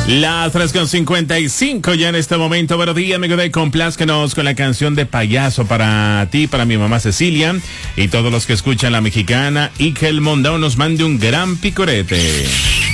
Las 3:55 ya en este momento. Buenos días, amigo de Complázcanos con la canción de Payaso para ti, para mi mamá Cecilia y todos los que escuchan La Mexicana, y que el Mondao nos mande un gran picorete.